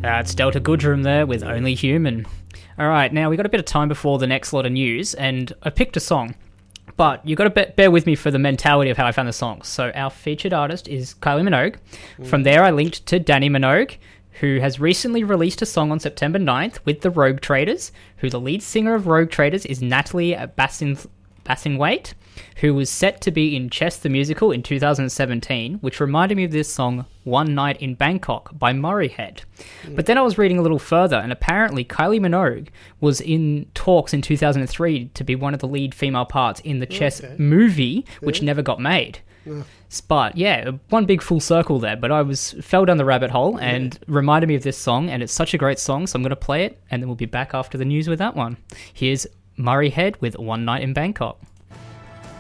It's Delta Goodrum there with Only Human. Alright, now we got a bit of time before the next lot of news, and I picked a song. But you got to bear with me for the mentality of how I found the song. So our featured artist is Kylie Minogue. From there, I linked to Danny Minogue, who has recently released a song on September 9th with the Rogue Traders, who the lead singer of Rogue Traders is Natalie Bassingthwaighte, who was set to be in Chess the Musical in 2017, which reminded me of this song One Night in Bangkok by Murray Head. But then I was reading a little further, and apparently Kylie Minogue was in talks in 2003 to be one of the lead female parts in the Chess movie, which never got made. But yeah, one big full circle there, but I fell down the rabbit hole and reminded me of this song, and it's such a great song, so I'm going to play it, and then we'll be back after the news with that one. Here's Murray Head with One Night in Bangkok.